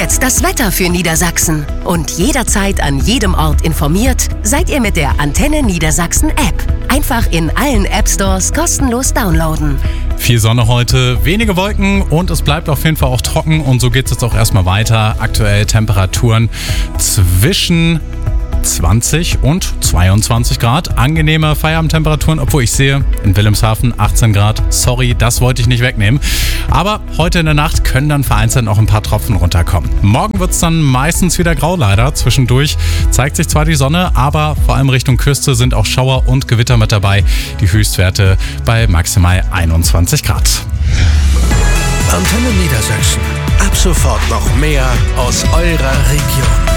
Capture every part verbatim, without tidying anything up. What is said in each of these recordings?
jetzt das Wetter für Niedersachsen. Und jederzeit an jedem Ort informiert seid ihr mit der Antenne Niedersachsen App. Einfach in allen App Stores kostenlos downloaden. Viel Sonne heute, wenige Wolken und es bleibt auf jeden Fall auch trocken und so geht es jetzt auch erstmal weiter. Aktuell Temperaturen zwischen zwanzig und zweiundzwanzig Grad. Angenehme Feierabendtemperaturen, obwohl ich sehe, in Wilhelmshaven achtzehn Grad. Sorry, das wollte ich nicht wegnehmen. Aber heute in der Nacht können dann vereinzelt noch ein paar Tropfen runterkommen. Morgen wird es dann meistens wieder grau leider. Zwischendurch zeigt sich zwar die Sonne, aber vor allem Richtung Küste sind auch Schauer und Gewitter mit dabei. Die Höchstwerte bei maximal einundzwanzig Grad. Antenne Niedersachsen. Ab sofort noch mehr aus eurer Region.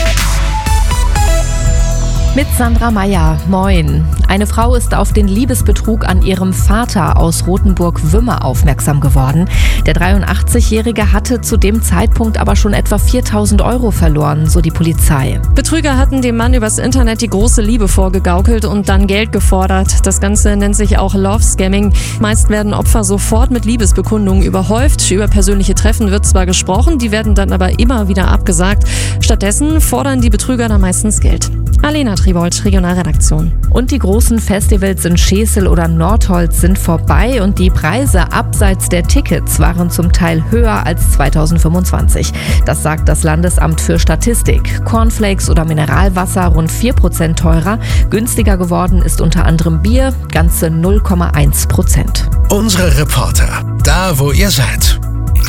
Mit Sandra Meyer. Moin. Eine Frau ist auf den Liebesbetrug an ihrem Vater aus Rothenburg-Wümme aufmerksam geworden. Der dreiundachtzigjährige hatte zu dem Zeitpunkt aber schon etwa viertausend Euro verloren, so die Polizei. Betrüger hatten dem Mann übers Internet die große Liebe vorgegaukelt und dann Geld gefordert. Das Ganze nennt sich auch Love-Scamming. Meist werden Opfer sofort mit Liebesbekundungen überhäuft. Über persönliche Treffen wird zwar gesprochen, die werden dann aber immer wieder abgesagt. Stattdessen fordern die Betrüger dann meistens Geld. Alena Tribold, Regionalredaktion. Und die großen Festivals in Schesel oder Nordholz sind vorbei und die Preise abseits der Tickets waren zum Teil höher als zweitausendfünfundzwanzig. Das sagt das Landesamt für Statistik. Cornflakes oder Mineralwasser rund vier Prozent teurer. Günstiger geworden ist unter anderem Bier, ganze null Komma eins Prozent. Unsere Reporter, da wo ihr seid.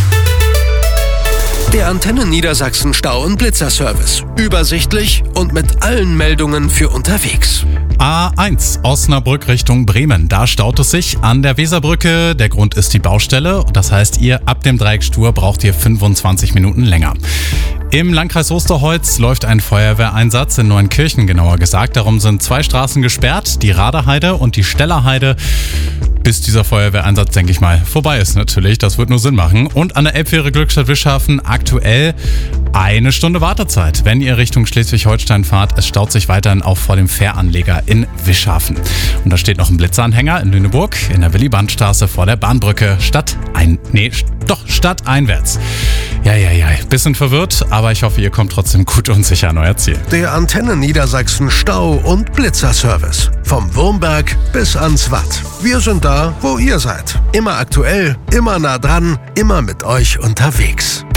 Der Antenne Niedersachsen Stau- und Blitzerservice. Übersichtlich und mit allen Meldungen für unterwegs. A eins, Osnabrück Richtung Bremen. Da staut es sich an der Weserbrücke. Der Grund ist die Baustelle. Das heißt, ihr ab dem Dreieck Stur braucht ihr fünfundzwanzig Minuten länger. Im Landkreis Osterholz läuft ein Feuerwehreinsatz in Neuenkirchen, genauer gesagt. Darum sind zwei Straßen gesperrt, die Raderheide und die Stellerheide. Bis dieser Feuerwehreinsatz, denke ich mal, vorbei ist natürlich. Das wird nur Sinn machen. Und an der Elbfähre Glückstadt-Wischhafen aktuell eine Stunde Wartezeit. Wenn ihr Richtung Schleswig-Holstein fahrt, es staut sich weiterhin auch vor dem Fähranleger in Wischhafen. Und da steht noch ein Blitzeranhänger in Lüneburg in der Willy-Brandt-Straße vor der Bahnbrücke. Stadt ein, nee, doch, stadteinwärts. Ja, ja, ja, bisschen verwirrt, aber ich hoffe, ihr kommt trotzdem gut und sicher an euer Ziel. Der Antenne Niedersachsen Stau- und Blitzerservice. Vom Wurmberg bis ans Watt. Wir sind da, wo ihr seid. Immer aktuell, immer nah dran, immer mit euch unterwegs.